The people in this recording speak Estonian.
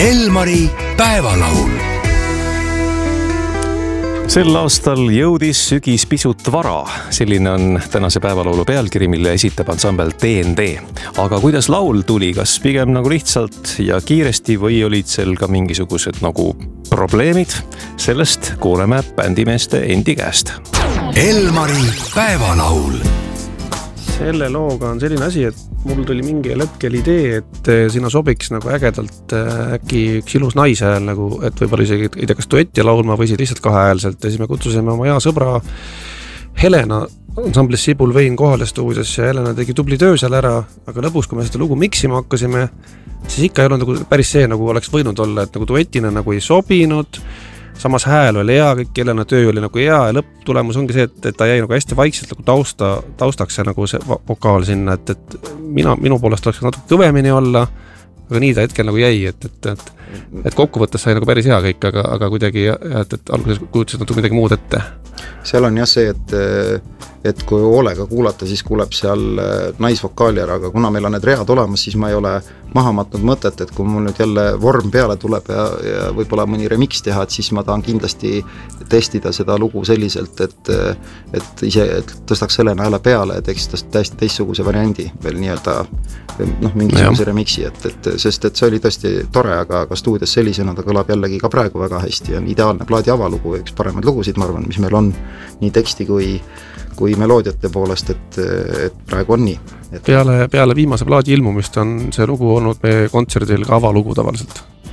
Elmari päevalaul. Sel aastal jõudis sügis pisut vara. Selline on tänase päevalaulu pealkiri, mille esitab ansambel DND. Aga kuidas laul tuli, kas pigem nagu lihtsalt ja kiiresti või olid seal ka mingisugused nagu probleemid? Sellest kuuleme bändimeeste endi käest. Elmari päevalaul. Selle looga on selline asi, et mul tuli mingi hetkel idee, et sinna sobiks nagu ägedalt äkki üks ilus naishääl, nagu, et võib-olla isegi ei tea, kas duetti laulma või lihtsalt kahehäälselt. Ja siis me kutsusime oma hea sõbra Helena ansamblis Sibul Vein kohale stuudios ja Helena tegi tubli töö seal ära, aga lõpus, kui me seda lugu miksima hakkasime, siis ikka ei olnud nagu päris see, nagu oleks võinud olla, et nagu duetina nagu ei sobinud. Samas hääl oli hea, kõik Helena töö oli nagu hea ja lõpptulemus ongi see, et ta jäi nagu hästi vaikselt nagu taustaks ja nagu see vokaal sinna, et minu poolest oleks natuke kõvemini olla, aga nii ta hetkel nagu jäi, et kokkuvõttes sai nagu päris hea kõik, aga kuidagi, et alguses kujutasid natuke midagi muud ette. Seal on jah see, et kui hoolega kuulata, siis kuuleb seal naisvokaali ära, aga kuna meil on need read olemas, siis ma ei ole maha matnud mõtet, et kui mul nüüd jälle vorm peale tuleb ja võib-olla mõni remix teha, et siis ma tahan kindlasti testida seda lugu selliselt, et ise tõstaks Helena hääle peale ja teeks täiesti teistsuguse variandi veel nii-öelda mingisuguse remixi, sest et see oli tõesti tore, aga stuudios sellisena ta kõlab jällegi ka praegu väga hästi ja on ideaalne plaadi avalugu, üks paremaid lugusid, ma arvan, mis meil on nii teksti kui meloodiate poolest, et praegu on nii. Peale viimase plaadi ilmumist on see lugu olnud meie kontserdil ka avalugu tavaliselt.